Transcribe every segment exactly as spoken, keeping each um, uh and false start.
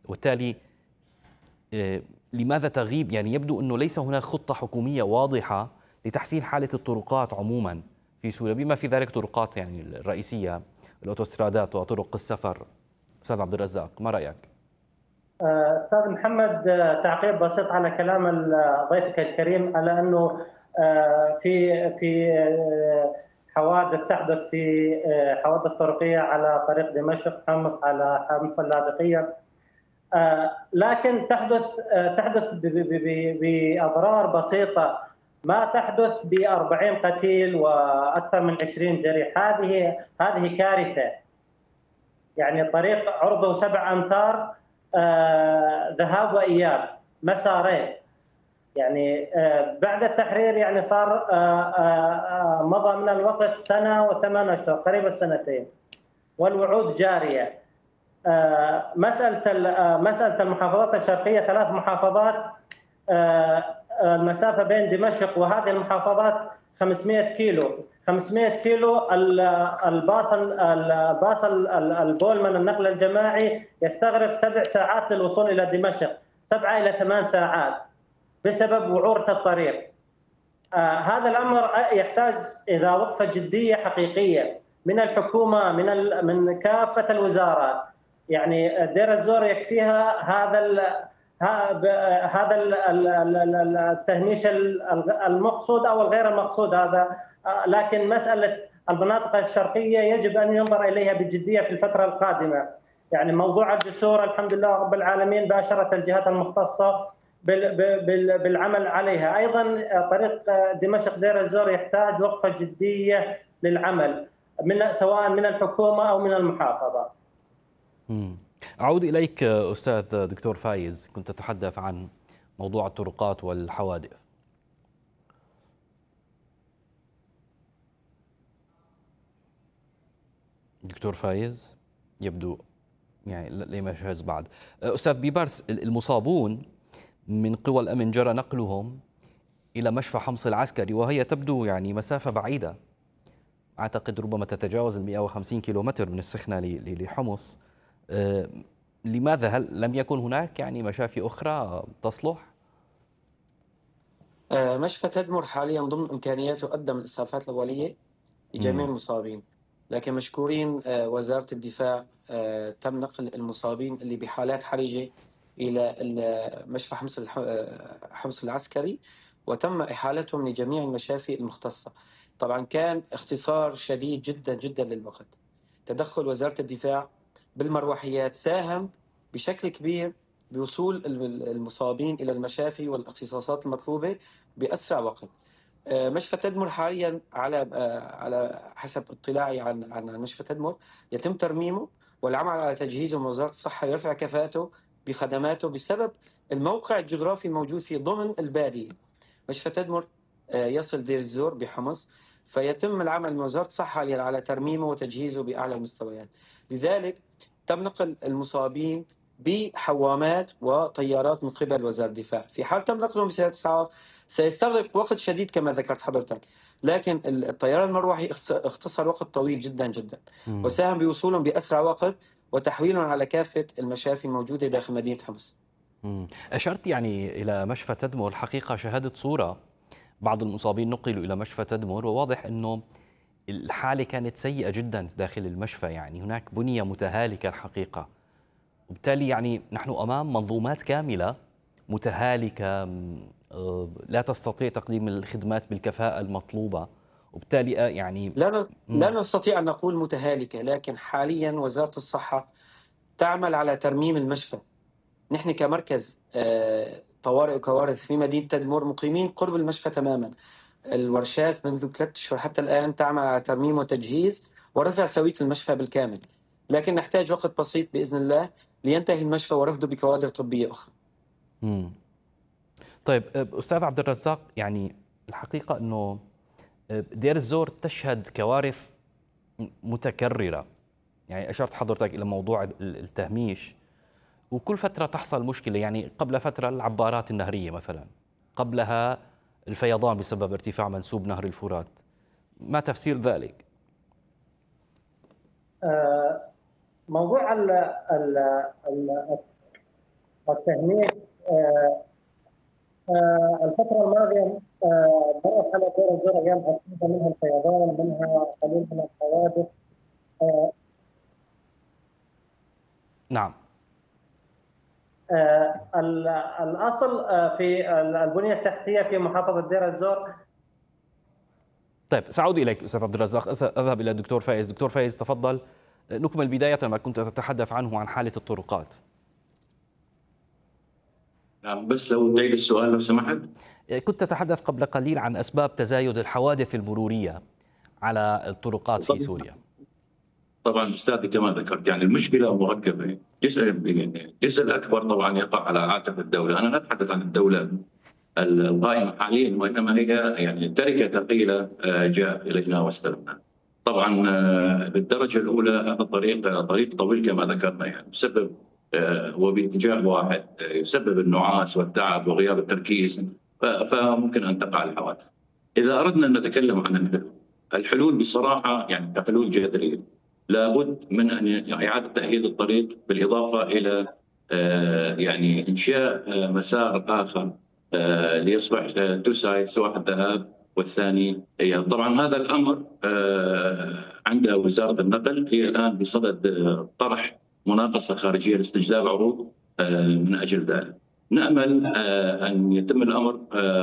وبالتالي آه، لماذا تغيب؟ يعني يبدو أنه ليس هناك خطة حكومية واضحة لتحسين حالة الطرقات عموما في سوريا، بما في ذلك طرقات يعني الرئيسية، الأوتوسترادات وطرق السفر. أستاذ عبد الرزاق، ما رأيك؟ أستاذ محمد، تعقيب بسيط على كلام ضيفك الكريم، على أنه في في حوادث تحدث في حوادث طرقية على طريق دمشق حمص، على حمص اللاذقية، لكن تحدث تحدث بأضرار بسيطة، ما تحدث ب أربعين قتيل وأكثر من عشرين جريح. هذه هذه كارثة. يعني طريق عرضه سبع أمتار، آه ذهاب وإياب، مسارين. يعني آه بعد التحرير يعني صار آه آه مضى من الوقت سنة وثمان أشهر، قريب السنتين، والوعود جارية. آه مسألة آه مسألة المحافظات الشرقية، ثلاث محافظات، آه المسافة بين دمشق وهذه المحافظات خمسمئة كيلو. خمسمئة كيلو. الباص الباص البولمان النقل الجماعي يستغرق سبع ساعات للوصول الى دمشق، سبعه الى ثمان ساعات بسبب وعوره الطريق. آه هذا الامر يحتاج الى وقفه جديه حقيقيه من الحكومه، من من كافه الوزارات. يعني دير الزور يكفيها هذا هذا التهميش المقصود او الغير المقصود هذا، لكن مساله المناطق الشرقيه يجب ان ينظر اليها بجديه في الفتره القادمه. يعني موضوع الجسور، الحمد لله رب العالمين باشرت الجهات المختصه بالعمل عليها. ايضا طريق دمشق دير الزور يحتاج وقفه جديه للعمل، من سواء من الحكومه او من المحافظه. مم. أعود إليك أستاذ دكتور فايز، كنت تتحدث عن موضوع الطرقات والحوادث. دكتور فايز يبدو يعني لما جهز بعد. أستاذ بيبرس، المصابون من قوى الأمن جرى نقلهم إلى مشفى حمص العسكري، وهي تبدو يعني مسافة بعيدة، أعتقد ربما تتجاوز ال مئة وخمسين كيلومتر من السخنة لحمص. أه لماذا؟ هل لم يكن هناك يعني مشافي أخرى تصلح؟ أه مشفى تدمر حاليا ضمن إمكانياته قدم الإسعافات الأولية لجميع المصابين، لكن مشكورين أه وزارة الدفاع أه تم نقل المصابين اللي بحالات حرجة إلى مشفى حمص حمص العسكري، وتم إحالتهم لجميع المشافي المختصة. طبعا كان اختصار شديد جدا جدا للوقت. تدخل وزارة الدفاع بالمروحيات ساهم بشكل كبير بوصول المصابين إلى المشافي والاختصاصات المطلوبة بأسرع وقت. مشفى تدمر حاليا على على حسب اطلاعي عن عن مشفى تدمر يتم ترميمه والعمل على تجهيزه من وزارة الصحة ليرفع كفاءته بخدماته بسبب الموقع الجغرافي الموجود فيه ضمن البادية. مشفى تدمر يصل دير الزور بحمص، فيتم العمل من وزارة الصحة على ترميمه وتجهيزه بأعلى المستويات. لذلك تم نقل المصابين بحوامات وطيارات من قبل وزارة الدفاع. في حال تم نقلهم بسيارة إسعاف سيستغرق وقت شديد كما ذكرت حضرتك، لكن الطيران المروحي اختصر وقت طويل جدا جدا وساهم بوصولهم بأسرع وقت وتحويلهم على كافة المشافي الموجودة داخل مدينة حمص. أشرت يعني إلى مشفى تدمر، الحقيقة شاهدت صورة بعض المصابين نقلوا إلى مشفى تدمر، وواضح أنه الحالة كانت سيئة جدا داخل المشفى، يعني هناك بنية متهالكة الحقيقة، وبالتالي يعني نحن أمام منظومات كاملة متهالكة لا تستطيع تقديم الخدمات بالكفاءة المطلوبة، وبالتالي يعني لا لا نستطيع أن نقول متهالكة، لكن حاليا وزارة الصحة تعمل على ترميم المشفى. نحن كمركز طوارئ وكوارث في مدينة تدمر مقيمين قرب المشفى تماما. الورشات منذ ثلاثة أشهر حتى الآن تعمل على ترميم وتجهيز ورفع سوية المشفى بالكامل، لكن نحتاج وقت بسيط بإذن الله لينتهي المشفى ورفضه بكوادر طبية أخرى. مم. طيب أستاذ عبد الرزاق، يعني الحقيقة أنه دير الزور تشهد كوارث متكررة، يعني أشرت حضرتك إلى موضوع التهميش، وكل فترة تحصل مشكلة. يعني قبل فترة العبارات النهرية مثلا، قبلها الفيضان بسبب ارتفاع منسوب نهر الفرات. ما تفسير ذلك؟ موضوع ال ال التهميش. الفترة الماضية مرت على دير الزور أيام عديدة، منها الفيضان، منها قليل من الحوادث. نعم. الأصل في البنية التحتية في محافظة دير الزور. طيب سأعود إليك أستاذ عبد الرزاق، أذهب إلى الدكتور فايز. دكتور فايز تفضل، نكمل بداية ما كنت تتحدث عنه عن حالة الطرقات. نعم، بس لو نعيد السؤال لو سمحت. كنت تتحدث قبل قليل عن أسباب تزايد الحوادث المرورية على الطرقات في سوريا. طبعا أستاذي كما ذكرت يعني المشكلة مركبة. جزء يعني الجزء الأكبر طبعا يقع على عاتق الدولة. أنا لا أتحدث عن الدولة القائمة حاليا، وإنما هي يعني تركة ثقيلة جاء إلينا واستلمنا. طبعا بالدرجة الأولى هذا الطريق طريق طويل كما ذكرنا، يعني يسبب هو باتجاه واحد، يسبب النعاس والتعب وغياب التركيز، فممكن أن تقع الحوادث. إذا أردنا أن نتكلم عن الحلول، الحلول بصراحة يعني كحلول جذرية لابد من أن إعادة تأهيل الطريق، بالإضافة إلى يعني إنشاء مسار آخر ليصبح تو سايد، سواء الذهاب والثاني إياب. طبعا هذا الأمر عند وزارة النقل، هي الآن بصدد طرح مناقصة خارجية لاستجلاب عروض من أجل ذلك. نأمل أن يتم الأمر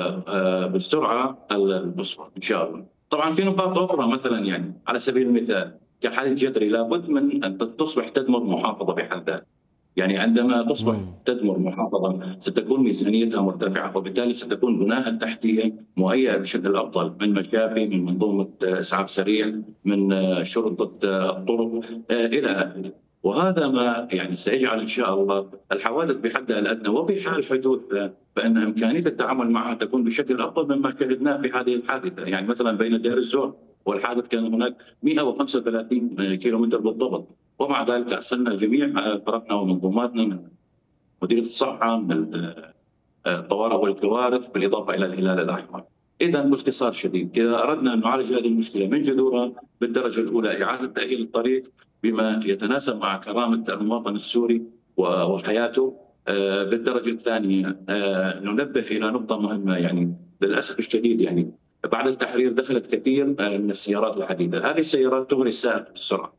بالسرعة المصفى إن شاء الله. طبعا في نقاط أخرى، مثلا يعني على سبيل المثال كحل جذري لابد من أن تصبح تدمر محافظة بحد ذاتها. يعني عندما تصبح تدمر محافظة ستكون ميزانيتها مرتفعة، وبالتالي ستكون بناء التحتية مهيئة بشكل أفضل، من مشافي، من منظومة إسعاف سريع، من شرطة الطرق إلى آخره. وهذا ما يعني سيجعل إن شاء الله الحوادث بحدها الأدنى، وفي حال حدوثها فإن إمكانية التعامل معها تكون بشكل أفضل مما شهدناه في هذه الحادثة. يعني مثلا بين دير الزور والحادث كان هناك مئة وخمسة وثلاثين كيلومتر بالضبط، ومع ذلك أرسلنا جميع فرقنا ومنظوماتنا من مديرية الصحة، من الطوارئ والكوارث، بالإضافة إلى الهلال الأحمر. إذا باختصار شديد، إذا أردنا أن نعالج هذه المشكلة من جذورها، بالدرجة الأولى إعادة تأهيل الطريق بما يتناسب مع كرامة المواطن السوري وحياته. بالدرجة الثانية ننبه إلى نقطة مهمة، يعني للأسف الشديد يعني بعد التحرير دخلت كثير من السيارات الحديثة. هذه السيارات تغري السائق بالسرعة،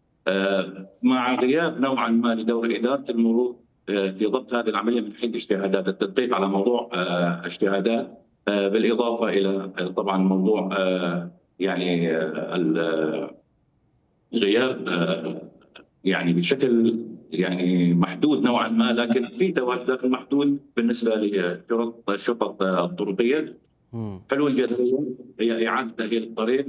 مع غياب نوعا ما لدور إدارة المرور في ضبط هذه العملية من حيث اجتهادات التدقيق على موضوع اجتهادات، بالإضافة إلى طبعا موضوع يعني الغياب يعني بشكل يعني محدود نوعا ما، لكن في تواجد لكن محدود بالنسبة لشرط الشرطة الطرقية. حلول جذرية هي إعادة تأهيل الطريق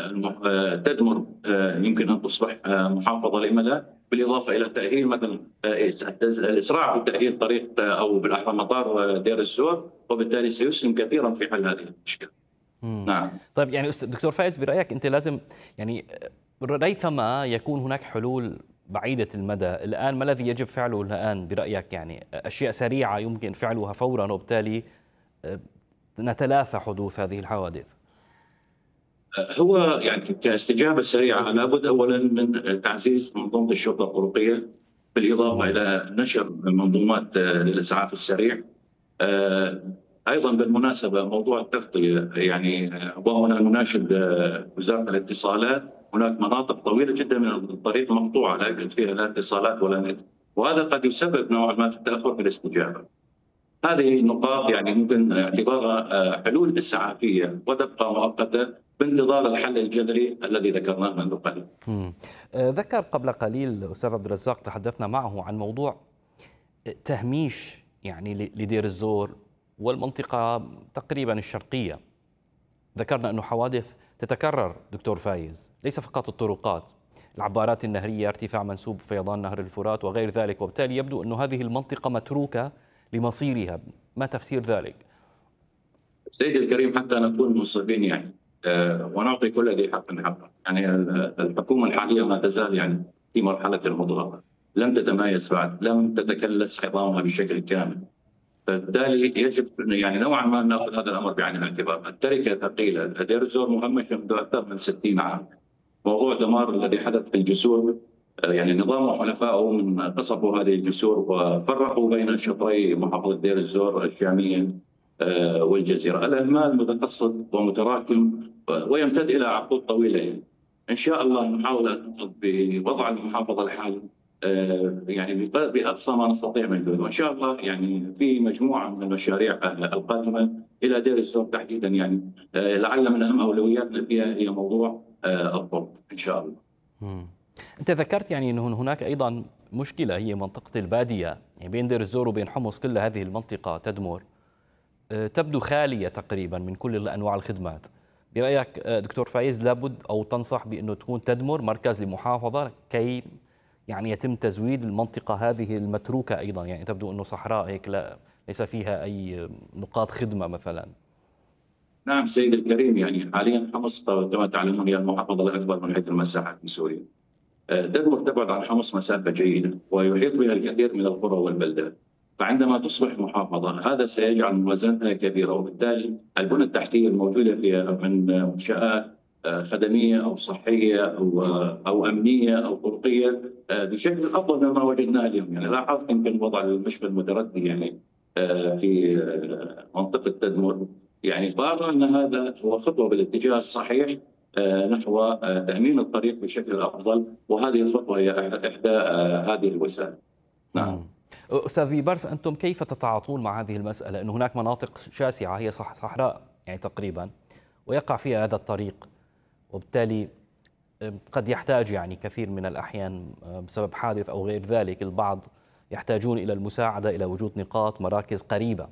تدمر يمكن أن تصبح محافظة لمدى، بالإضافة إلى تأهيل مثلا الإسراع في تأهيل طريق أو بالأحرى مطار دير الزور، وبالتالي سيسهم كثيرا في حل هذه المشكلة. نعم. طيب يعني دكتور فايز، برأيك أنت لازم يعني ريثما يكون هناك حلول بعيدة المدى الآن، ما الذي يجب فعله الآن برأيك؟ يعني أشياء سريعة يمكن فعلها فورا وبالتالي نتلافى حدوث هذه الحوادث. هو يعني كاستجابة سريعة لابد أولا من تعزيز منظومة الشرطة الطرقية، بالإضافة إلى نشر منظومات للإسعاف السريع. أيضا بالمناسبة موضوع التغطية، يعني وهنا نناشد وزارة الاتصالات، هناك مناطق طويلة جدا من الطريق مقطوعة لا يوجد فيها لا اتصالات ولا نت، وهذا قد يسبب نوعا ما في التأخر في الاستجابة. هذه النقاط يعني ممكن اعتبارها حلول إسعافية وتبقى مؤقتة بانتظار الحل الجذري الذي ذكرناه منذ قليل. ذكر قبل قليل أستاذ عبد الرزاق، تحدثنا معه عن موضوع تهميش يعني لدير الزور والمنطقة تقريبا الشرقية. ذكرنا أنه حوادث تتكرر دكتور فايز، ليس فقط الطرقات، العبارات النهرية، ارتفاع منسوب فيضان نهر الفرات وغير ذلك، وبالتالي يبدو أن هذه المنطقة متروكة لمصيرها. ما تفسير ذلك؟ سيدي الكريم، حتى نكون منصفين يعني أه ونعطي كل ذي حق حقه، يعني الحكومة الحالية ما تزال يعني في مرحلة المضغة، لم تتمايز بعد، لم تتكلس عظامها بشكل كامل، فبالتالي يجب يعني نوعا ما ناخذ هذا الامر بعين الاعتبار. التركه ثقيله، دير الزور مهمشه منذ اكثر من ستين عام. موضوع الدمار الذي حدث في الجسور يعني النظام وحلفائه من قصفوا هذه الجسور وفرقوا بين شطري محافظة دير الزور الشامية والجزيرة. الإهمال متقصد ومتراكم ويمتد إلى عقود طويلة. إن شاء الله نحاول أن ننهض بوضع المحافظة الحالي يعني بأقصى ما نستطيع من جهد، وإن شاء الله يعني في مجموعة من المشاريع القادمة إلى دير الزور تحديدا، يعني لعل من أهم أولوياتنا فيها هي موضوع الضبط إن شاء الله. مم. أنت ذكرت يعني أنه هناك أيضا مشكلة هي منطقة البادية، يعني بين دير الزور وبين حمص كل هذه المنطقة تدمر تبدو خالية تقريبا من كل أنواع الخدمات. برأيك دكتور فايز لابد أو تنصح بأنه تكون تدمر مركز لمحافظة كي يعني يتم تزويد المنطقة هذه المتروكة أيضا؟ يعني تبدو أنه صحراء هيك لا ليس فيها أي نقاط خدمة مثلا. نعم سيد الكريم، يعني حاليا حمص كما تعلمون هي المحافظة الأكبر من حيث المساحة في سوريا. تدمر تبعد عن حمص مسافة جيدة ويحيط بها الكثير من القرى والبلدات، فعندما تصبح محافظة هذا سيجعل موازنتها كبيرة، وبالتالي البنى التحتية الموجودة فيها من منشآت خدمية أو صحية أو أو أمنية أو طرقية بشكل أفضل مما وجدناه اليوم. يعني لاحظت يمكن وضع المشفى المتردي يعني في منطقة تدمر، يعني فأرى أن هذا هو خطوة بالاتجاه الصحيح نحو تأمين الطريق بشكل أفضل، وهذه الخطوة هي إحدى هذه الوسائل. نعم. أستاذ بيبرس، أنتم كيف تتعاطون مع هذه المسألة؟ أنه هناك مناطق شاسعة هي صحراء يعني تقريبا ويقع فيها هذا الطريق، وبالتالي قد يحتاج يعني كثير من الأحيان بسبب حادث أو غير ذلك البعض يحتاجون إلى المساعدة إلى وجود نقاط مراكز قريبة.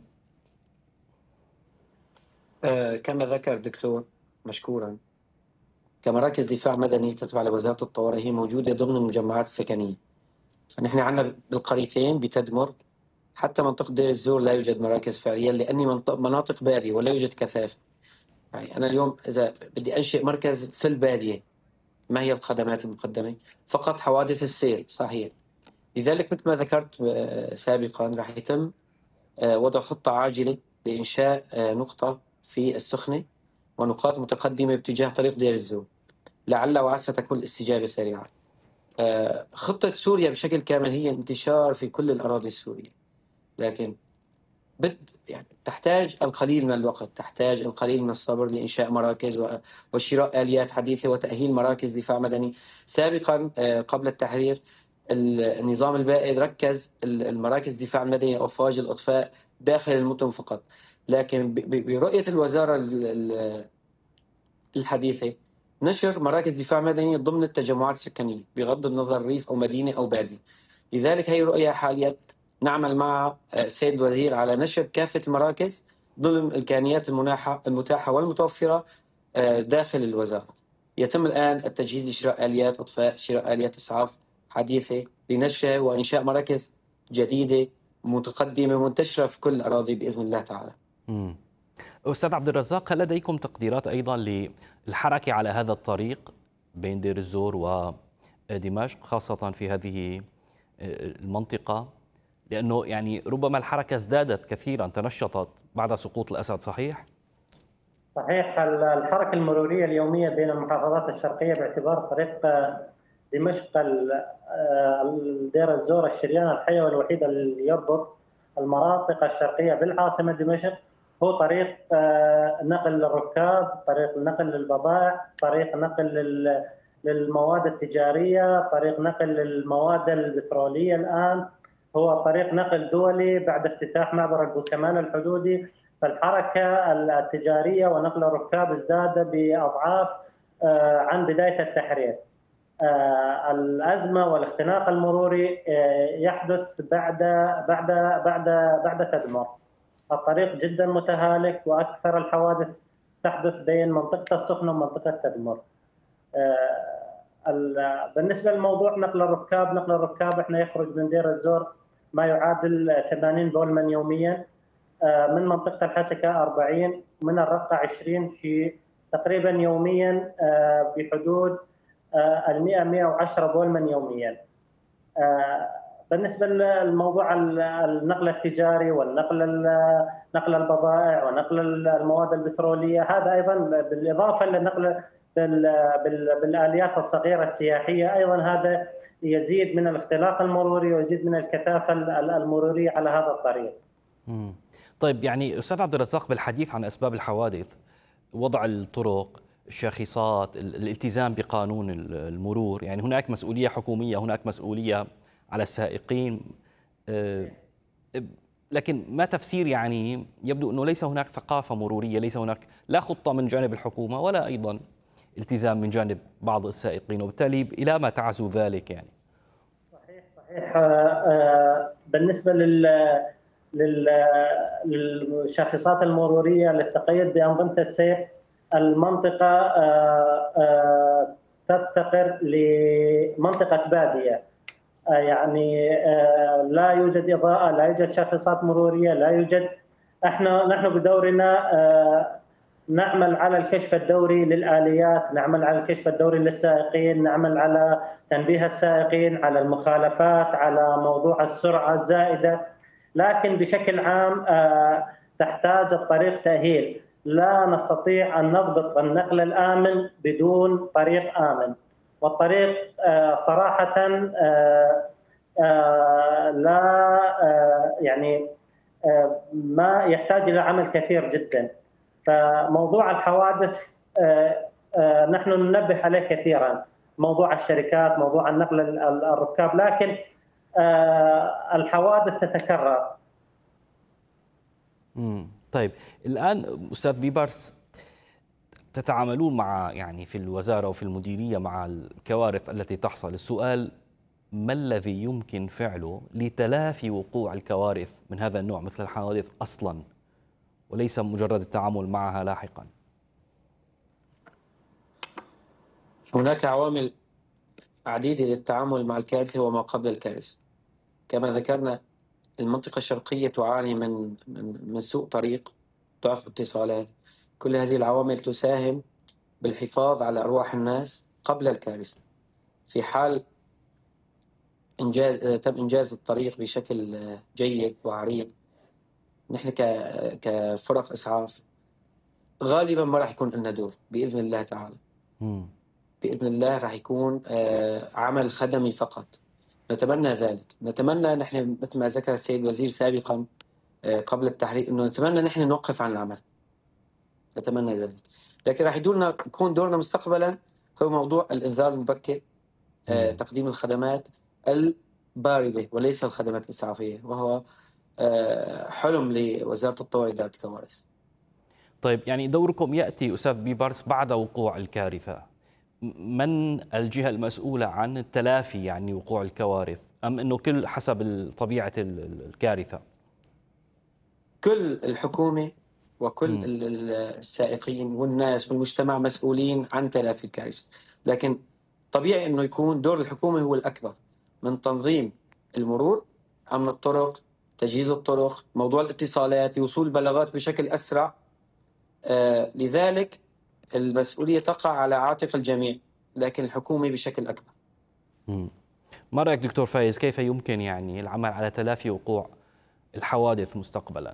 آه كما ذكر دكتور مشكورا، كمراكز دفاع مدني تتبع لوزارة الطوارئ هي موجودة ضمن المجمعات السكنية. فنحن عندنا بالقريتين بتدمر حتى منطقة دير الزور لا يوجد مراكز فعليا لأني مناطق بادية ولا يوجد كثافة. يعني أنا اليوم إذا بدي أنشئ مركز في البادية ما هي الخدمات المقدمة؟ فقط حوادث السير صحيح. لذلك مثل ما ذكرت سابقا راح يتم وضع خطة عاجلة لإنشاء نقطة في السخنة ونقاط متقدمة باتجاه طريق دير الزور، لعل وعسى تكون الاستجابة سريعة. خطة سوريا بشكل كامل هي انتشار في كل الأراضي السورية، لكن بد يعني تحتاج القليل من الوقت، تحتاج القليل من الصبر لإنشاء مراكز وشراء آليات حديثة وتأهيل مراكز دفاع مدني. سابقا قبل التحرير النظام البائد ركز المراكز دفاع مدني أو أفواج الإطفاء داخل المدن فقط، لكن برؤية الوزارة الحديثة نشر مراكز دفاع مدني ضمن التجمعات السكنية بغض النظر ريف أو مدينة أو بادية. لذلك هي رؤية حاليا نعمل مع السيد الوزير على نشر كافة المراكز ضمن الإمكانيات المتاحة والمتوفرة داخل الوزارة. يتم الآن التجهيز لشراء آليات إطفاء، شراء آليات إسعاف حديثة لنشرها وإنشاء مراكز جديدة متقدمة منتشرة في كل الأراضي بإذن الله تعالى. مم. أستاذ عبد الرزاق، هل لديكم تقديرات أيضا للحركة على هذا الطريق بين دير الزور ودمشق خاصة في هذه المنطقة؟ لأنه يعني ربما الحركة ازدادت كثيرا، تنشطت بعد سقوط الأسد، صحيح؟ صحيح. الحركة المرورية اليومية بين المحافظات الشرقية باعتبار طريق دمشق دير الزور الشريان الحيوي الوحيد اللي يربط المناطق الشرقية بالعاصمة دمشق هو طريق نقل الركاب، طريق نقل للبضائع، طريق نقل للمواد التجارية، طريق نقل للمواد البترولية. الآن هو طريق نقل دولي بعد افتتاح معبر البوكمان الحدودي. فالحركة التجارية ونقل الركاب ازداد بأضعاف عن بداية التحرير. الأزمة والاختناق المروري يحدث بعد بعد بعد بعد تدمر. الطريق جدا متهالك وأكثر الحوادث تحدث بين منطقة السخنة ومنطقة تدمر. بالنسبة لموضوع نقل الركاب، نقل الركاب احنا يخرج من دير الزور ما يعادل ثمانين بولمن يوميا، من منطقة الحسكة أربعين، من الرقة عشرين، في تقريبا يوميا بحدود المئة مئة وعشرة بولمن يوميا. بالنسبة للموضوع النقل التجاري والنقل نقل البضائع ونقل المواد البترولية، هذا أيضا بالإضافة للنقل بالآليات الصغيرة السياحية، أيضا هذا يزيد من الاختلاق المروري ويزيد من الكثافة المرورية على هذا الطريق. مم. طيب يعني أستاذ عبد الرزاق، بالحديث عن أسباب الحوادث، وضع الطرق، الشاخصات، الالتزام بقانون المرور، يعني هناك مسؤولية حكومية، هناك مسؤولية على السائقين، لكن ما تفسير يعني يبدو أنه ليس هناك ثقافة مرورية، ليس هناك لا خطة من جانب الحكومة ولا أيضا التزام من جانب بعض السائقين، وبالتالي إلى ما تعزو ذلك يعني؟ صحيح صحيح. بالنسبة لل للشاخصات المرورية للتقيد بأنظمة السير، المنطقة تفتقر لمنطقة بادية، يعني لا يوجد إضاءة، لا يوجد شاخصات مرورية، لا يوجد. احنا نحن بدورنا نعمل على الكشف الدوري للآليات، نعمل على الكشف الدوري للسائقين، نعمل على تنبيه السائقين على المخالفات، على موضوع السرعة الزائدة، لكن بشكل عام تحتاج الطريق تأهيل. لا نستطيع أن نضبط النقل الآمن بدون طريق آمن، والطريق صراحة لا يعني ما يحتاج إلى عمل كثير جدا. فموضوع الحوادث نحن ننبه عليه كثيرا، موضوع الشركات، موضوع النقل الركاب، لكن الحوادث تتكرر. امم طيب الآن أستاذ بيبرس، تتعاملون مع يعني في الوزارة وفي المديرية مع الكوارث التي تحصل، السؤال ما الذي يمكن فعله لتلافي وقوع الكوارث من هذا النوع مثل الحوادث أصلا، وليس مجرد التعامل معها لاحقا؟ هناك عوامل عديدة للتعامل مع الكارثة وما قبل الكارثة. كما ذكرنا، المنطقة الشرقية تعاني من من, من سوء طريق، ضعف اتصالات. كل هذه العوامل تساهم بالحفاظ على أرواح الناس قبل الكارثة. في حال إنجاز تم إنجاز الطريق بشكل جيد وعريض، نحن كفرق إسعاف غالبا ما راح يكون لنا دور بإذن الله تعالى. مم. بإذن الله راح يكون عمل خدمي فقط. نتمنى ذلك، نتمنى نحن مثل ما ذكر السيد الوزير سابقا قبل التحرير انه نتمنى نحن نوقف عن العمل، نتمنى ذلك. لكن راح يدورنا يكون دورنا مستقبلا هو موضوع الانذار المبكر، آه، تقديم الخدمات الباردة وليس الخدمات الإسعافية، وهو آه، حلم لوزارة الطوارئ وإدارة الكوارث. طيب يعني دوركم يأتي أستاذ بيبرس بعد وقوع الكارثة، من الجهة المسؤولة عن التلافي يعني وقوع الكوارث، أم أنه كل حسب طبيعة الكارثة؟ كل الحكومة وكل م. السائقين والناس والمجتمع مسؤولين عن تلافي الكارثة، لكن طبيعي أنه يكون دور الحكومة هو الأكبر من تنظيم المرور، أمن الطرق، تجهيز الطرق، موضوع الاتصالات، وصول البلاغات بشكل أسرع. آه لذلك المسؤولية تقع على عاتق الجميع، لكن الحكومة بشكل أكبر. م. ما رأيك دكتور فايز، كيف يمكن يعني العمل على تلافي وقوع الحوادث مستقبلا؟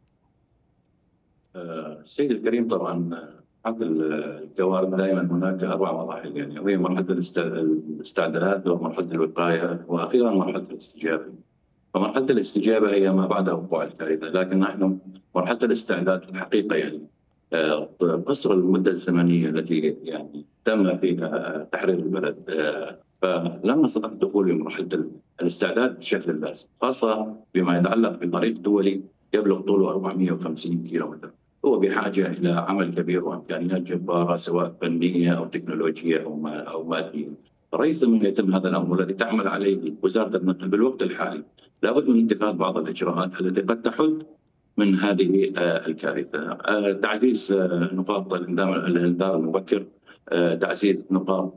السيد الكريم، طبعا حل الكوارث دائما هناك اربع مراحل، يعني وهي مرحله الاستعداد ومرحله الوقايه واخيرا مرحله الاستجابه. فمرحله الاستجابه هي ما بعد وقوع الكارثه، لكن نحن مرحله الاستعداد في الحقيقه يعني قصر المده الزمنيه التي يعني تم فيها تحرير البلد، فلم نستطع الدخول بمرحله الاستعداد بشكل لازم، خاصه بما يتعلق بطريق دولي يبلغ طوله أربعمئة وخمسين كيلومتر. هو بحاجه الى عمل كبير وامكانيات جباره سواء فنيه او تكنولوجيه او او ماديه. ريثما يتم هذا الامر الذي تعمل عليه وزاره النقل بالوقت الحالي، لابد من اتخاذ بعض الاجراءات التي قد تحد من هذه الكارثه. تعزيز نقاط الانذار المبكر، تعزيز نقاط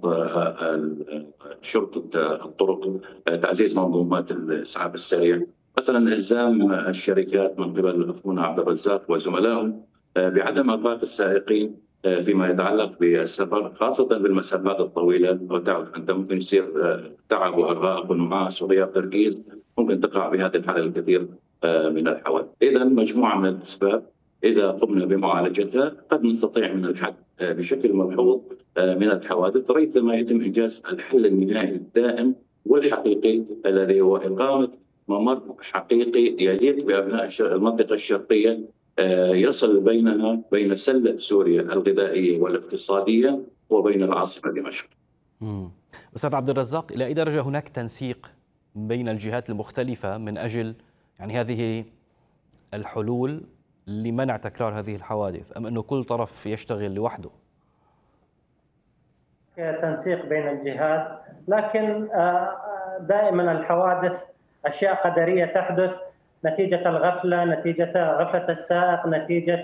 شرطه الطرق، تعزيز منظومات الاسعاف السريع، مثلا الزام الشركات من قبل اخونا عبد الرزاق وزملائه بعدم اوقاف السائقين فيما يتعلق بالسفر، خاصه بالمسافات الطويله. وتعرف انت ممكن يصير تعب وارهاق ونعاس وغياب تركيز، ممكن تقع بهذه الحاله الكثير من الحوادث. اذا مجموعه من الاسباب اذا قمنا بمعالجتها قد نستطيع من الحد بشكل ملحوظ من الحوادث، ريثما يتم انجاز الحل النهائي الدائم والحقيقي الذي هو إقامة ممر حقيقي يليق بأبناء المنطقة الشرقية، يصل بينها بين سلة سوريا الغذائية والاقتصادية وبين العاصمة دمشق. أستاذ عبد الرزاق، إلى أي درجة هناك تنسيق بين الجهات المختلفة من أجل يعني هذه الحلول لمنع تكرار هذه الحوادث، أم أنه كل طرف يشتغل لوحده؟ تنسيق بين الجهات، لكن دائما الحوادث أشياء قدرية تحدث نتيجة الغفلة، نتيجة غفلة السائق، نتيجة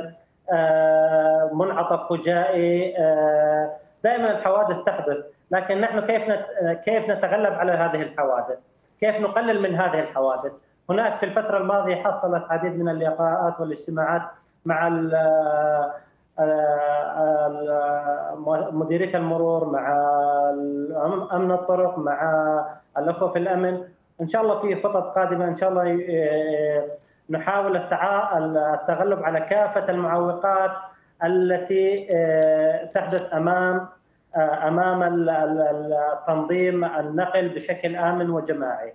منعطف فجائي. دائما الحوادث تحدث، لكن نحن كيف كيف نتغلب على هذه الحوادث؟ كيف نقلل من هذه الحوادث؟ هناك في الفترة الماضية حصلت عديد من اللقاءات والاجتماعات مع مديرية المرور، مع أمن الطرق، مع الأخوة في الأمن. إن شاء الله في خطط قادمة إن شاء الله نحاول التغلب على كافة المعوقات التي تحدث أمام أمام التنظيم النقل بشكل آمن وجماعي.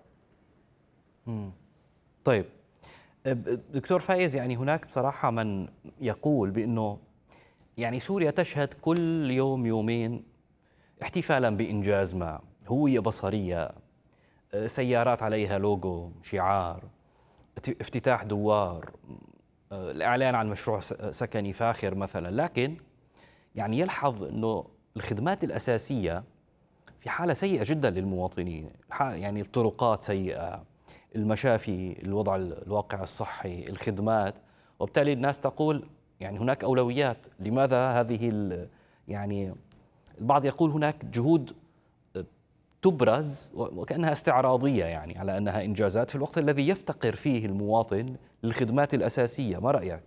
طيب دكتور فايز، يعني هناك بصراحة من يقول بأنه يعني سوريا تشهد كل يوم يومين احتفالا بإنجاز ما، هوية بصرية، سيارات عليها لوجو، شعار، افتتاح دوار، الإعلان عن مشروع سكني فاخر مثلا، لكن يعني يلحظ أنه الخدمات الأساسية في حالة سيئة جدا للمواطنين، يعني الطرقات سيئة، المشافي، الوضع الواقع الصحي، الخدمات، وبالتالي الناس تقول يعني هناك أولويات. لماذا هذه يعني البعض يقول هناك جهود تبرز وكأنها استعراضية يعني على أنها إنجازات في الوقت الذي يفتقر فيه المواطن للخدمات الأساسية، ما رأيك؟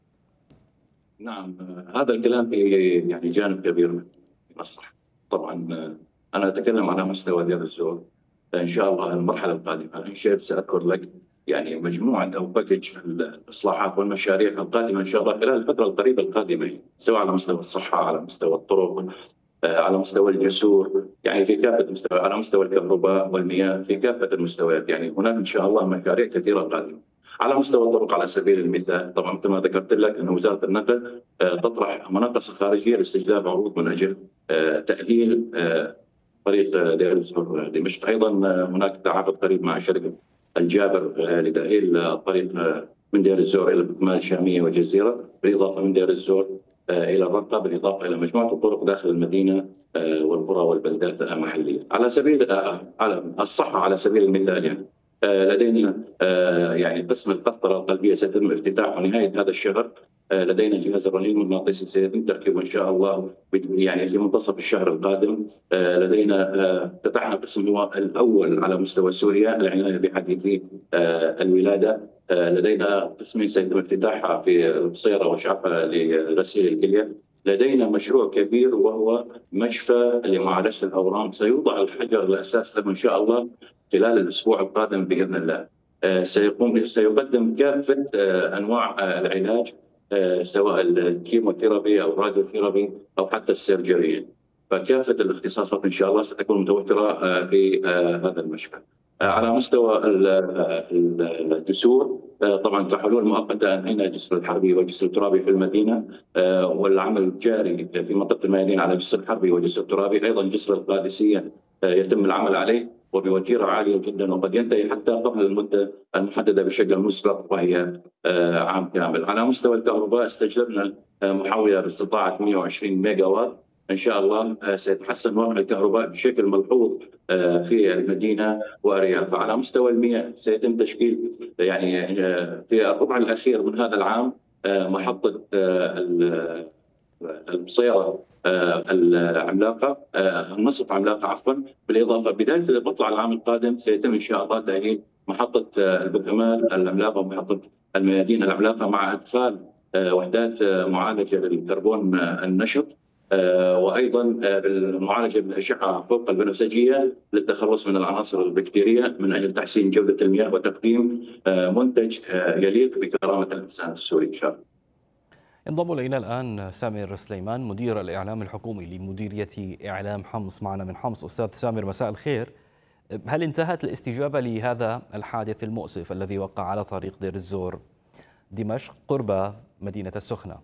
نعم، هذا الكلام في يعني جانب كبير من الصح. طبعا أنا أتكلم على مستوى دير الزور. إن شاء الله المرحلة القادمة إن شئت سأذكر لك يعني مجموعة أو باكج الإصلاحات والمشاريع القادمة إن شاء الله خلال الفترة القريبة القادمة، سواء على مستوى الصحة، على مستوى الطرق، على مستوى الجسور، يعني في كافة مستوى، على مستوى الكهرباء والمياه، في كافة المستويات. يعني هناك إن شاء الله مشاريع كثيرة قادمة. على مستوى الطرق على سبيل المثال، طبعا مثل ما ذكرت لك أن وزارة النقل تطرح مناقصة خارجية لاستجلاب عروض من أجل تأهيل طريق دير الزور دمشق. أيضا هناك تعاقد قريب مع شركة الجابر لتأهيل الطريق من دير الزور إلى بكمال الشامية والجزيرة، بالإضافة من دير الزور إلى الرقة، بالإضافة إلى مجموعة الطرق داخل المدينة والقرى والبلدات المحلية. على سبيل على الصحة على سبيل المثال، يعني لدينا يعني قسم القسطرة القلبية سيتم افتتاحه نهاية هذا الشهر. لدينا جهاز الرنين المغناطيسي سيتم تركيبه إن شاء الله يعني في منتصف الشهر القادم. لدينا فتحنا قسم هو الأول على مستوى سوريا العناية بحديثي الولادة. لدينا قسمين سيتم افتتاحها في البصيرة وشعبة لغسيل الكلية. لدينا مشروع كبير وهو مشفى لمعالجة الأورام، سيوضع الحجر الأساس له إن شاء الله خلال الأسبوع القادم بإذن الله. سيقوم سيقدم كافة أنواع العلاج، سواء الكيموثيرابي أو الراديوثيرابي أو حتى السيرجري، فكافة الاختصاصات إن شاء الله ستكون متوفرة في هذا المشفى. على مستوى الجسور، طبعا كحلول مؤقتة أنهينا الجسر الحربي والجسر الترابي في المدينة، والعمل جاري في منطقة الميادين على الجسر الحربي والجسر الترابي. أيضا جسر القادسية يتم العمل عليه وبوتيرة عالية جدا، وقد ينتهي حتى قبل المدة المحددة بشكل مسبق وهي عام كامل. على مستوى الكهرباء استجلبنا محولة باستطاعة مئة وعشرين ميجا وات. إن شاء الله سيتحسن وضع الكهرباء بشكل ملحوظ في المدينة وأريافها. على مستوى المياه سيتم تشكيل يعني في الربع الأخير من هذا العام محطة البصيرة العملاقة، النصف عملاقة عفوا، بالإضافة بداية مطلع العام القادم سيتم إن شاء الله تأهيل محطة البكمال العملاقة ومحطة الميادين العملاقة مع إدخال وحدات معالجة للكربون النشط، وايضا بالمعالجه بالاشعه فوق البنفسجيه للتخلص من العناصر البكتيريه من اجل تحسين جوده المياه وتقديم منتج يليق بكرامه الانسان السوري ان شاء الله. انضم الينا الان سامر سليمان مدير الاعلام الحكومي لمديريه اعلام حمص، معنا من حمص. استاذ سامر مساء الخير. هل انتهت الاستجابة لهذا الحادث المؤسف الذي وقع على طريق دير الزور دمشق قرب مدينة السخنة؟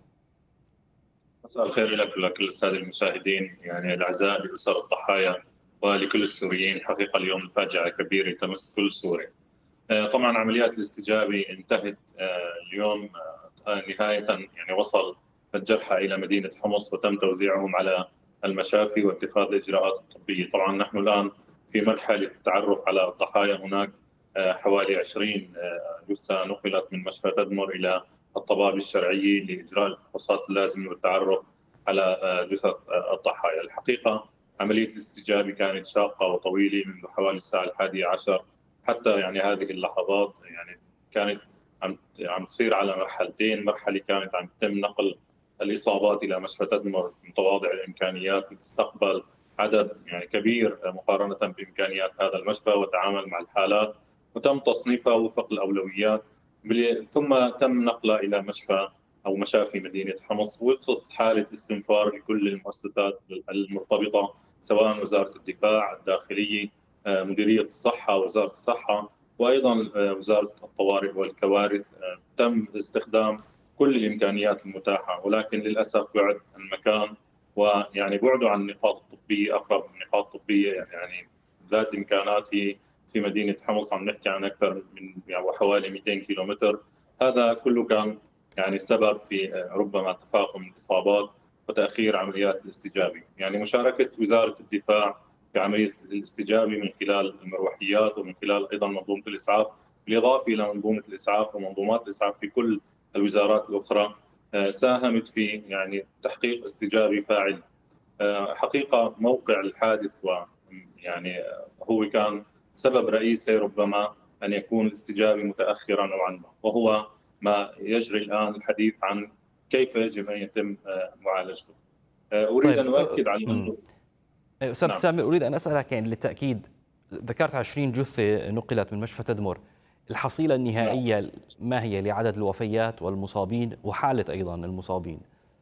مساء الخير لك ولكل السادة المشاهدين، يعني الأعزاء لأسر الضحايا ولكل السوريين. حقيقة اليوم الفاجعة كبيرة تمس كل سوري. طبعا عمليات الاستجابة انتهت اليوم نهاية، يعني وصل الجرحى إلى مدينة حمص وتم توزيعهم على المشافي واتخاذ الإجراءات الطبية. طبعا نحن الآن في مرحلة التعرف على الضحايا. هناك حوالي عشرين جثة نقلت من مشفى تدمر إلى الطبابة الشرعية لإجراء الفحوصات اللازمة والتعرف على جثث الضحايا. الحقيقة عملية الاستجابة كانت شاقة وطويلة منذ حوالي الساعة الحادية عشر حتى يعني هذه اللحظات. يعني كانت عم عم تصير على مرحلتين. مرحلة كانت عم تتم نقل الإصابات إلى مشفى تدمر متواضع الإمكانيات لتستقبل عدد يعني كبير مقارنة بإمكانيات هذا المشفى وتعامل مع الحالات، وتم تصنيفها وفق الأولويات، ثم تم نقلها إلى مشفى أو مشافي مدينة حمص وسط حالة استنفار لكل المؤسسات المرتبطة، سواء وزارة الدفاع، الداخلية، مديرية الصحة، وزارة الصحة، وأيضا وزارة الطوارئ والكوارث. تم استخدام كل الإمكانيات المتاحة، ولكن للأسف بعد المكان ويعني بعده عن النقاط الطبية، أقرب نقاط طبية يعني ذات إمكانات هي في مدينة حمص، عم نحكي عن أكثر من يعني حوالي مئتين كيلومتر. هذا كله كان يعني سبب في ربما تفاقم الإصابات وتأخير عمليات الاستجابة. يعني مشاركة وزارة الدفاع في عملية الاستجابة من خلال المروحيات ومن خلال أيضا منظومة الإسعاف، بالإضافة إلى منظومة الإسعاف ومنظومات الإسعاف في كل الوزارات الأخرى، ساهمت في يعني تحقيق استجابة فاعلة. حقيقة موقع الحادث ويعني هو كان سبب رئيسي ربما أن يكون الاستجابة متأخرة نوعا ما، وهو ما يجري الآن الحديث عن كيف يجب أن يتم معالجته. أريد طيب. أن أؤكد على أنه أستاذ نعم. سامر، أريد أن أسألك يعني للتأكيد، ذكرت عشرين جثة نقلت من مشفى تدمر، الحصيلة النهائية نعم. ما هي لعدد الوفيات والمصابين وحالة أيضا المصابين؟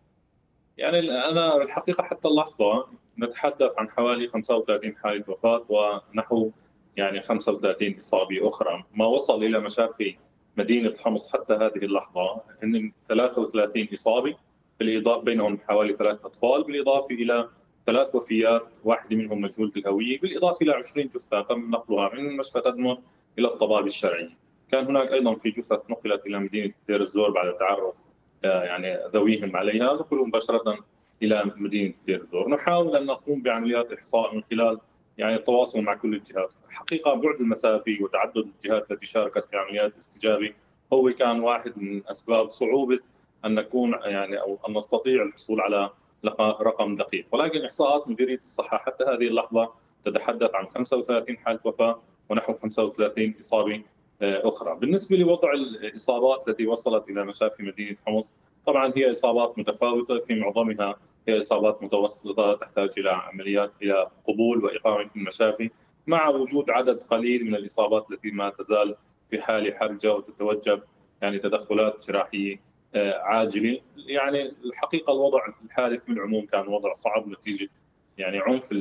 يعني أنا الحقيقة حتى اللحظة نتحدث عن حوالي خمسة وثلاثين حالة وفاة ونحو يعني خمسة وثلاثين إصابة أخرى. ما وصل إلى مشافي مدينة حمص حتى هذه اللحظة هن ثلاثة وثلاثين إصابة، بالإضافة بينهم حوالي ثلاث أطفال، بالإضافة إلى ثلاث وفيات، واحدة منهم مجهولة الهوية، بالإضافة إلى عشرين جثة تم نقلها من مشفى تدمر إلى الطبابة الشرعية. كان هناك أيضا في جثث نقلت إلى مدينة دير الزور بعد التعرف يعني ذويهم عليها، نقلوا مباشرة إلى مدينة دير الزور. نحاول أن نقوم بعمليات إحصاء من خلال يعني التواصل مع كل الجهات. حقيقة بعد المسافي وتعدد الجهات التي شاركت في عمليات الاستجابة هو كان واحد من أسباب صعوبة أن نكون يعني أو أن نستطيع الحصول على رقم دقيق، ولكن إحصاءات مديرية الصحة حتى هذه اللحظة تتحدث عن خمسة وثلاثين حالة وفاة ونحو خمسة وثلاثين إصابة أخرى. بالنسبة لوضع الإصابات التي وصلت إلى مشافي مدينة حمص، طبعا هي إصابات متفاوتة، في معظمها هي إصابات متوسطة تحتاج إلى عمليات إلى قبول وإقامة في المشافي، مع وجود عدد قليل من الإصابات التي ما تزال في حالة حرجة وتتوجب يعني تدخلات جراحية عاجلة. يعني الحقيقة الوضع الحادث من العموم كان وضع صعب نتيجة يعني عنف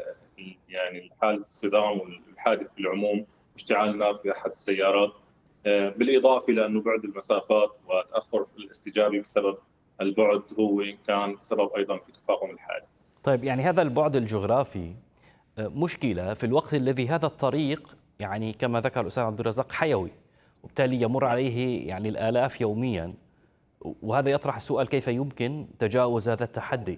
يعني حالة الصدام والحادث بالعموم، اشتعال النار في أحد السيارات، بالإضافة إلى أنه بعد المسافات وتأخر في الاستجابة بسبب البعد هو كان سبب أيضا في تفاقم الحادث. طيب، يعني هذا البعد الجغرافي مشكلة في الوقت الذي هذا الطريق يعني كما ذكر الأستاذ عبد الرزاق حيوي، وبالتالي يمر عليه يعني الآلاف يوميا، وهذا يطرح السؤال كيف يمكن تجاوز هذا التحدي؟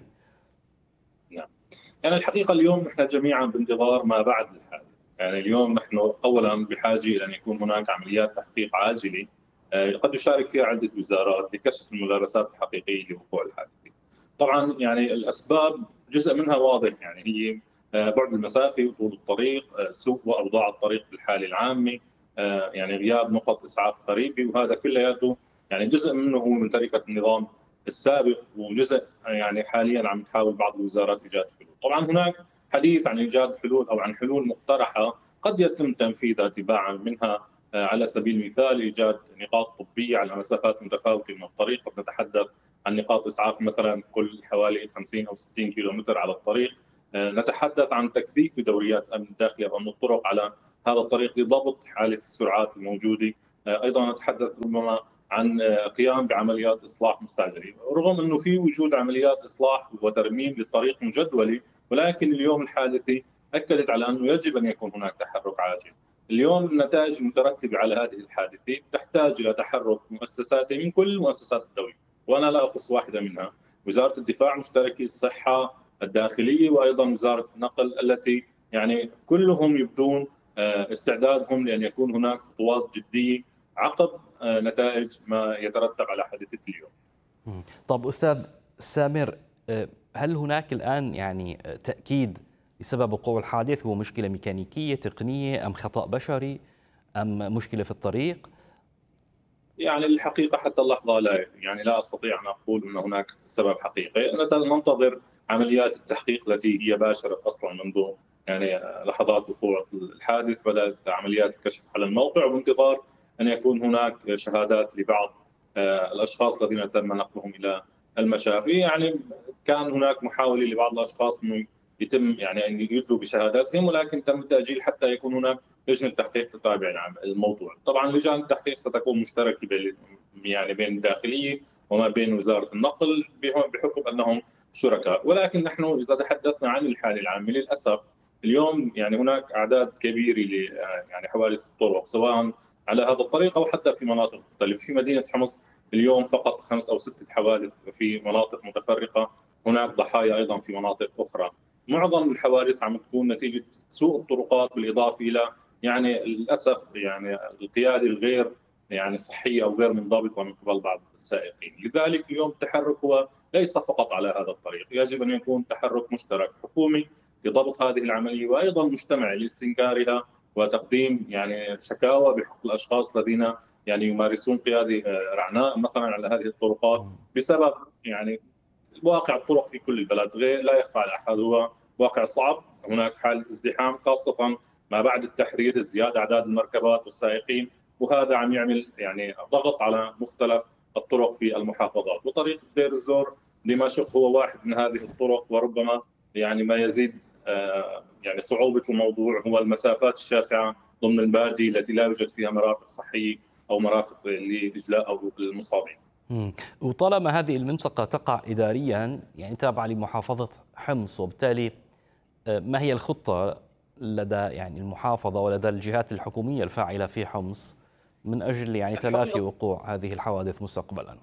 نعم. يعني الحقيقة اليوم نحن جميعا بانتظار ما بعد الحادث. يعني اليوم نحن أولا بحاجة إلى أن يكون هناك عمليات تحقيق عاجلة قد يشارك فيها عدة وزارات لكشف الملابسات الحقيقية لوقوع الحادث. طبعا يعني الأسباب جزء منها واضح، يعني هي بعد المسافة وطول الطريق، سوء وأوضاع الطريق بالحالة العامة، يعني غياب نقط إسعاف قريبة، وهذا كلياته يعني جزء منه هو من تركة النظام السابق، وجزء يعني حاليا عم تحاول بعض الوزارات إيجاد حلول. طبعا هناك حديث عن إيجاد حلول أو عن حلول مقترحة قد يتم تنفيذها تباعا، منها على سبيل المثال إيجاد نقاط طبية على مسافات متفاوتة من الطريق. قد نتحدث عن نقاط إسعاف مثلا كل حوالي خمسين أو ستين كيلومتر على الطريق، نتحدث عن تكثيف دوريات الأمن الداخلي أو أمن الطرق على هذا الطريق لضبط حالة السرعات الموجودة. أيضا نتحدث ربما عن قيام بعمليات إصلاح مستعجلة، رغم أنه في وجود عمليات إصلاح وترميم للطريق مجدولة، ولكن اليوم الحادثة أكدت على أنه يجب أن يكون هناك تحرك عاجل. اليوم النتائج المترتبة على هذه الحادثة تحتاج إلى تحرك مؤسسات من كل مؤسسات الدولة، وأنا لا أخص واحدة منها، وزارة الدفاع مشتركة، الصحة، الداخلية، وأيضا وزارة النقل، التي يعني كلهم يبدون استعدادهم لأن يكون هناك خطوات جدية عقب نتائج ما يترتب على حادثة اليوم. طب أستاذ سامر، هل هناك الآن يعني تأكيد بسبب وقوع الحادث هو مشكلة ميكانيكية تقنية أم خطأ بشري أم مشكلة في الطريق؟ يعني الحقيقة حتى اللحظة لا يعني لا أستطيع أن أقول أن هناك سبب حقيقي. ننتظر عمليات التحقيق التي هي باشرت أصلا منذ يعني لحظات وقوع الحادث. بدأت عمليات الكشف على الموقع وبانتظار أن يكون هناك شهادات لبعض الأشخاص الذين تم نقلهم إلى المشافي. يعني كان هناك محاولة لبعض الأشخاص أنه يتم يعني أن يدلوا بشهاداتهم، ولكن تم التأجيل حتى يكون هناك لجنة تحقيق تتابع الموضوع. طبعا لجان التحقيق ستكون مشتركة بين يعني بين الداخلية وما بين وزارة النقل بحكم أنهم شركاء. ولكن نحن إذا تحدثنا عن الحالة العامة للأسف اليوم يعني هناك أعداد كبيرة ل يعني حوادث الطرق، سواء على هذا الطريق أو حتى في مناطق مختلفة. في مدينة حمص اليوم فقط خمس أو ستة حوادث في مناطق متفرقة، هناك ضحايا أيضا في مناطق أخرى. معظم الحوادث عم تكون نتيجة سوء الطرقات، بالإضافة إلى يعني للأسف يعني القيادة الغير يعني صحية أو غير منضبطة من قبل بعض السائقين. لذلك اليوم التحرك هو ليس فقط على هذا الطريق، يجب أن يكون تحرك مشترك حكومي لضبط هذه العملية، وأيضا مجتمعي لاستنكارها وتقديم يعني شكاوى بحق الأشخاص الذين يعني يمارسون قيادة رعناء مثلا على هذه الطرقات بسبب يعني واقع الطرق في كل البلد غير لا يخفى على أحد، هو واقع صعب. هناك حالة ازدحام خاصة ما بعد التحرير، ازدياد أعداد المركبات والسائقين، وهذا عم يعمل يعني ضغط على مختلف الطرق في المحافظات. وطريق دير الزور دمشق هو واحد من هذه الطرق، وربما يعني ما يزيد يعني صعوبة الموضوع هو المسافات الشاسعة ضمن البادية التي لا يوجد فيها مرافق صحية أو مرافق لإجلاء أو المصابين. وطالما هذه المنطقة تقع إداريا يعني تابعة لمحافظة حمص، وبالتالي ما هي الخطة لدى يعني المحافظة ولدى الجهات الحكومية الفاعلة في حمص من أجل يعني تلافي وقوع هذه الحوادث مستقبلا؟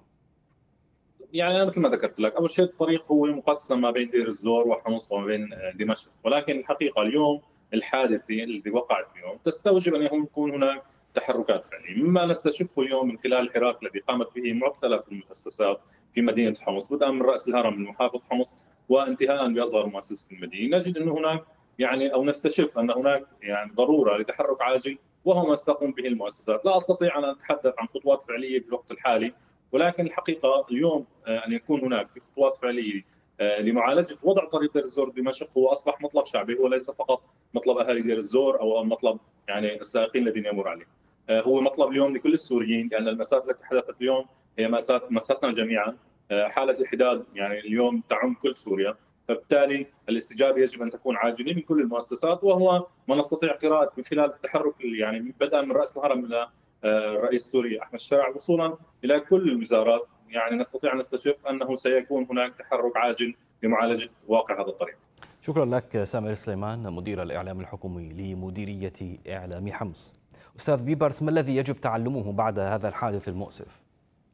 يعني أنا مثل ما ذكرت لك، أول شيء الطريق هو مقسم ما بين دير الزور وحمص وما بين دمشق، ولكن الحقيقة اليوم الحادثة التي وقعت اليوم تستوجب أن يكون هناك تحركات فعلية، مما نستشفه اليوم من خلال الحراك الذي قامت به مختلف المؤسسات في مدينة حمص، بدءا من رأس الهرم من محافظ حمص وانتهاء بأصغر مؤسسة في المدينة. نجد أن هناك يعني أو نستشف أن هناك يعني ضرورة لتحرك عاجل، وهو ما ستقوم به المؤسسات. لا أستطيع أن أتحدث عن خطوات فعلية بالوقت الحالي، ولكن الحقيقة اليوم أن يكون هناك في خطوات فعلية لمعالجة وضع طريق دير الزور دمشق هو أصبح مطلب شعبي، هو ليس فقط مطلب أهالي دير الزور أو مطلب يعني السائقين الذين يمر عليه، هو مطلب اليوم لكل السوريين، لأن المسافة التي حدثت اليوم هي مسافة مستنا جميعا. حالة الحداد يعني اليوم تعم كل سوريا، فبالتالي الاستجابة يجب أن تكون عاجلة من كل المؤسسات، وهو ما نستطيع قراءة من خلال التحرك يعني بدءا من رأس الهرم إلى الرئيس السوري أحمد الشرع وصولا إلى كل الوزارات. يعني نستطيع أن نستشف أنه سيكون هناك تحرك عاجل لمعالجة واقع هذا الطريق. شكرا لك سامر سليمان، مدير الإعلام الحكومي لمديرية إعلام حمص. أستاذ بيبرس، ما الذي يجب تعلمه بعد هذا الحادث المؤسف؟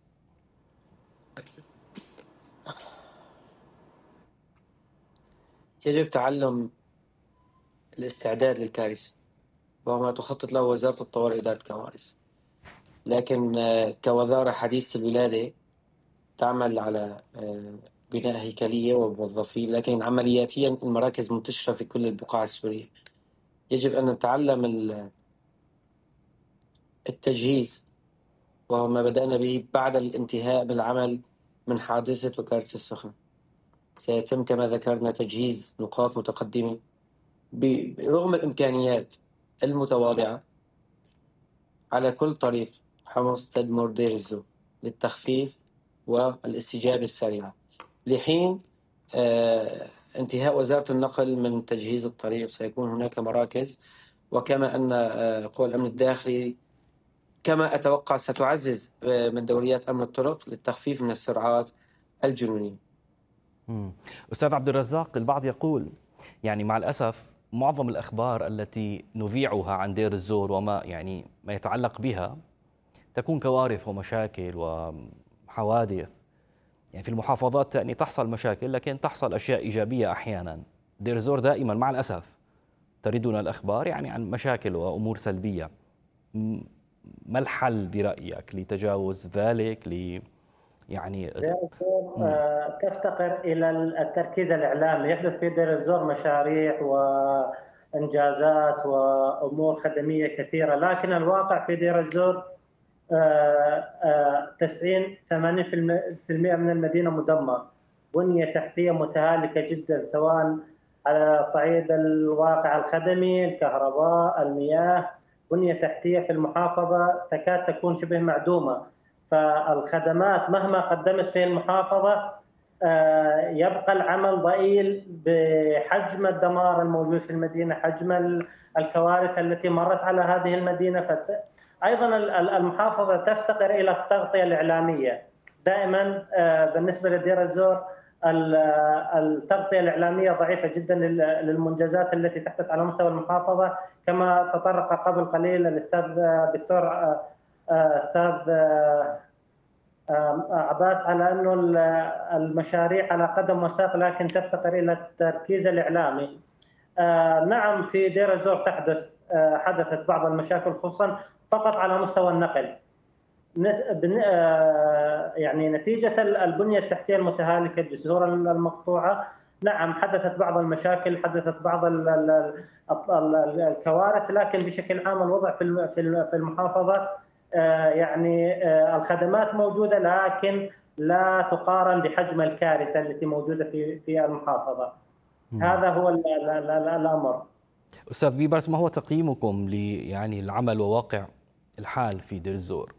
يجب تعلم الاستعداد للكارثة، وهو ما تخطط له وزارة الطوارئ إدارة الكوارث. لكن كوزارة حديثة الولادة تعمل على بناء هيكلية وموظفين، لكن عملياتيا المراكز منتشرة في كل البقاع السورية. يجب أن نتعلم التجهيز، وهو ما بدأنا به بعد الانتهاء بالعمل من حادثة وكالة السخنة. سيتم كما ذكرنا تجهيز نقاط متقدمة برغم الإمكانيات المتواضعة على كل طريق حمص تدمر دير الزور للتخفيف والاستجابة السريعة، لحين انتهاء وزارة النقل من تجهيز الطريق سيكون هناك مراكز، وكما أن قوى الأمن الداخلي كما أتوقع ستعزز من دوريات أمن الطرق للتخفيف من السرعات الجنونية. أستاذ عبد الرزاق، البعض يقول يعني مع الأسف معظم الأخبار التي نذيعها عن دير الزور وما يعني ما يتعلق بها تكون كوارث ومشاكل وحوادث. يعني في المحافظات يعني تحصل مشاكل لكن تحصل أشياء إيجابية أحيانا. دير الزور دائما مع الأسف تردنا الأخبار يعني عن مشاكل وأمور سلبية. ما الحل برأيك لتجاوز ذلك؟ ل يعني تفتقر إلى التركيز الإعلامي. يحدث في دير الزور مشاريع وإنجازات وأمور خدمية كثيرة، لكن الواقع في دير الزور تسعين ثمانين بالمئة من المدينة مدمر، بنية تحتية متهالكة جدا، سواء على صعيد الواقع الخدمي، الكهرباء، المياه. بنية تحتية في المحافظة تكاد تكون شبه معدومة، فالخدمات مهما قدمت في المحافظة يبقى العمل ضئيل بحجم الدمار الموجود في المدينة، حجم الكوارث التي مرت على هذه المدينة. فت... أيضا المحافظة تفتقر إلى التغطية الإعلامية. دائما بالنسبة لدير الزور التغطية الإعلامية ضعيفة جدا للمنجزات التي تحدث على مستوى المحافظة، كما تطرق قبل قليل الأستاذ الدكتور أستاذ عباس على أنه المشاريع على قدم وساق لكن تفتقر إلى التركيز الإعلامي. نعم في دير الزور تحدث حدثت بعض المشاكل خصوصا فقط على مستوى النقل، يعني نتيجة البنية التحتية المتهالكة، الجسور المقطوعة. نعم حدثت بعض المشاكل، حدثت بعض الكوارث، لكن بشكل عام الوضع في المحافظة يعني الخدمات موجودة لكن لا تقارن بحجم الكارثة التي موجودة في في المحافظة. م. هذا هو الأمر. أستاذ بيبرس، ما هو تقييمكم ل يعني العمل وواقع الحال في دير الزور؟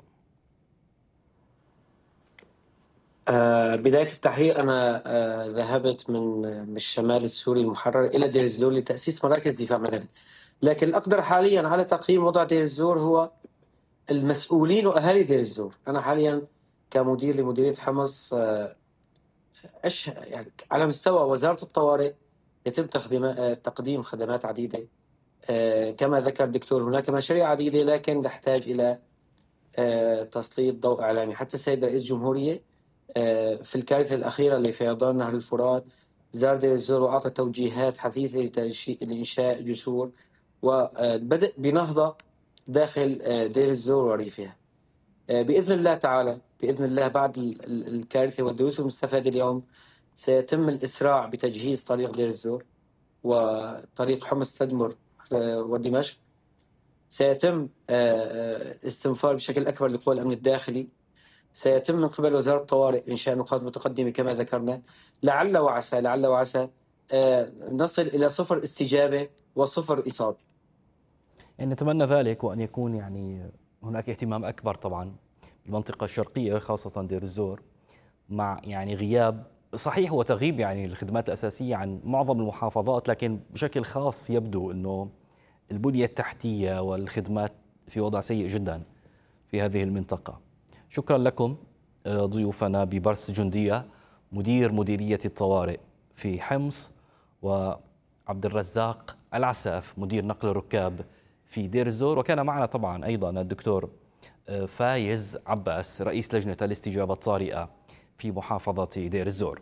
آه بداية التحرير أنا آه ذهبت من من الشمال السوري المحرر إلى دير الزور لتأسيس مراكز دفاع مدني، لكن الأقدر حاليا على تقييم وضع دير الزور هو المسؤولين وأهالي دير الزور. أنا حاليا كمدير لمديرية حمص آه أش يعني على مستوى وزارة الطوارئ يتم تقديم خدمات عديدة، آه كما ذكر الدكتور هناك مشاريع عديدة، لكن نحتاج إلى آه تسليط ضوء إعلامي. حتى السيد رئيس الجمهورية آه في الكارثة الأخيرة لفيضان نهر الفرات زار دير الزور وأعطى توجيهات حثيثة لإنشاء جسور وبدأ بنهضة داخل آه دير الزور وريفها. آه بإذن الله تعالى، بإذن الله بعد الكارثة والدروس المستفادة اليوم سيتم الإسراع بتجهيز طريق دير الزور وطريق حمص تدمر ودمشق. سيتم استنفار بشكل أكبر لقوى الأمن الداخلي. سيتم من قبل وزارة الطوارئ إنشاء نقاط متقدمة كما ذكرنا، لعل وعسى لعل وعسى نصل إلى صفر استجابة وصفر إصابة. يعني نتمنى ذلك، وأن يكون يعني هناك اهتمام أكبر طبعا بالمنطقة الشرقية خاصة دير الزور، مع يعني غياب صحيح وتغيب يعني الخدمات الأساسية عن معظم المحافظات، لكن بشكل خاص يبدو أنه البنية التحتية والخدمات في وضع سيء جدا في هذه المنطقة. شكرا لكم ضيوفنا بيبرس جندية مدير مديرية الطوارئ في حمص، وعبد الرزاق العساف مدير نقل الركاب في دير الزور، وكان معنا طبعا أيضا الدكتور فايز عباس رئيس لجنة الاستجابة الطارئة في محافظة دير الزور.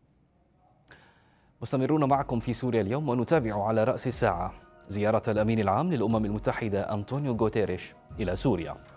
مستمرون معكم في سوريا اليوم، ونتابع على رأس الساعة زيارة الأمين العام للأمم المتحدة أنطونيو غوتيريش إلى سوريا.